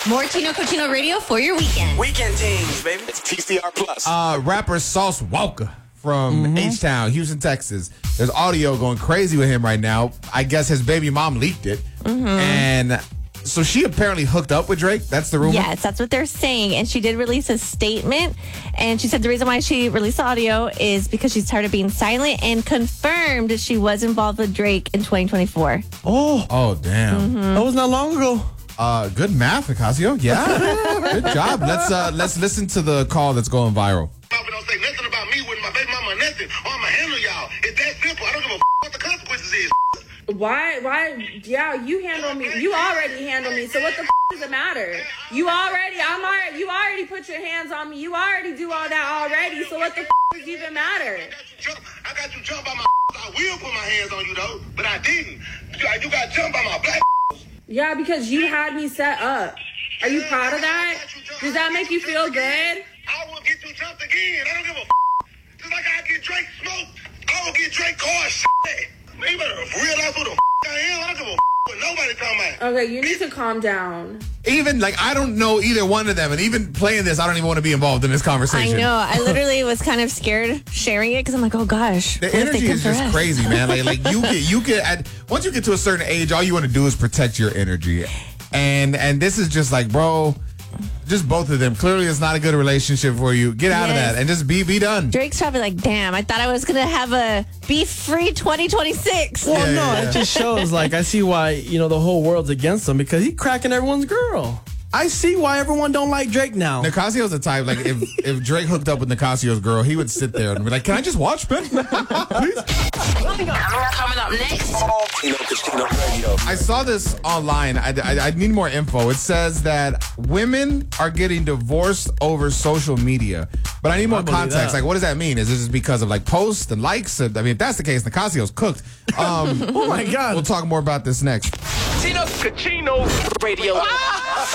More Tino Cochino Radio for your weekend. Weekend teams, baby. It's TCR Plus. Rapper Sauce Walka from H-Town, Houston, Texas. There's audio going crazy with him right now. I guess his baby mom leaked it. And so she apparently hooked up with Drake. That's the rumor? Yes, that's what they're saying. And she did release a statement. And she said the reason why she released the audio is because she's tired of being silent, and confirmed that she was involved with Drake in 2024. Oh, damn. That was not long ago. Good math, Ocasio. Yeah. Good job. Let's listen to the call that's going viral. Don't say nothing about me with my baby mama or nothing, or I'ma handle y'all. It's that simple. I don't give a what the consequences is. Why, yeah, you handle me. You already handle me, so what the does it matter? You already put your hands on me. You already do all that already, so what the does even matter? I got you jumped by my I will put my hands on you, though, but I didn't. You got jumped by my black Yeah, because you had me set up. Are you proud of that? Does that make you feel good? I will get you jumped again. I don't give a just like I get Drake smoked. I will get Drake car shit. Man, you better realize who the I am. I don't give a what nobody talking about. Okay, you need to calm down. Even, I don't know either one of them. And even playing this, I don't even want to be involved in this conversation. I know. I literally was kind of scared sharing it because I'm like, oh, gosh. The energy is just crazy, man. You get once you get to a certain age, all you want to do is protect your energy. And this is just like, bro, just both of them. Clearly, it's not a good relationship for you. Get out of that and just be done. Drake's probably like, damn, I thought I was going to have a beef-free 2026. Well, it just shows, I see why, the whole world's against him, because he's cracking everyone's girl. I see why everyone don't like Drake now. Nicasio's the type, if Drake hooked up with Nicasio's girl, he would sit there and be like, can I just watch, Ben? Please? Coming up next. I saw this online. I need more info. It says that women are getting divorced over social media. But I need more context. What does that mean? Is this because of posts and likes? I mean, if that's the case, Nicasio's cooked. Oh my God. We'll talk more about this next. Tino Cochino Radio.